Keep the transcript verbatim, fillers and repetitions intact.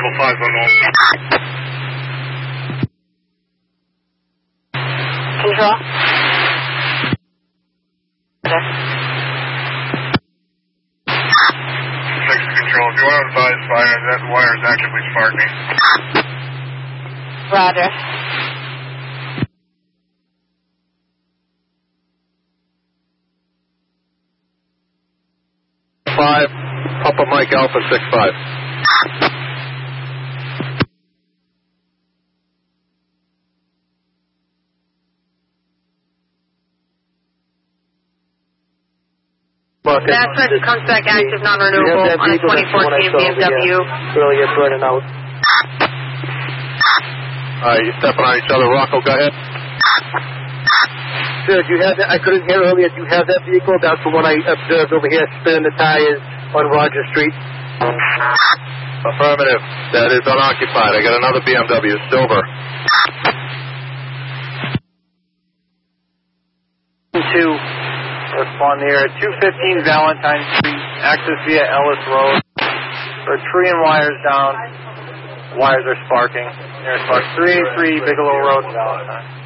level five unknown. Control. Six control. If you want to advise fire, that wire is actively sparking. Roger. Five, Papa Mike Alpha six five. That's it. Comes back active, non-renewable on a twenty fourteen B M W. Earlier burning out. All right, you're stepping on each other. Rocco, go ahead. Sir, do you have that? I couldn't hear earlier. Do you have that vehicle? That's the one I observed over here spinning the tires on Roger Street. Affirmative. That is unoccupied. I got another B M W, silver. Two. Respond here. two fifteen Valentine Street. Access via Ellis Road. We're tree and wires down. Wires are sparking. There's spark three eighty-three Bigelow Road in Valentine.